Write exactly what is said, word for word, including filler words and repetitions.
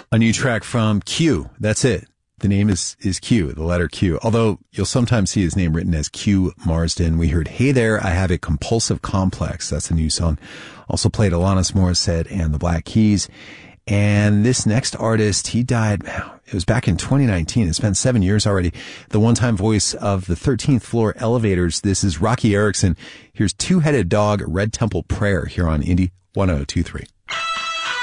A new track from Q. That's it. The name is, is Q, the letter Q. Although you'll sometimes see his name written as Q Marsden. We heard Hey There, I Have a Compulsive Complex. That's a new song. Also played Alanis Morissette and the Black Keys. And this next artist, he died, it was back in twenty nineteen. It's been seven years already. The one-time voice of the thirteenth Floor Elevators. This is Rocky Erickson. Here's Two-Headed Dog, Red Temple Prayer here on Indie one oh two three.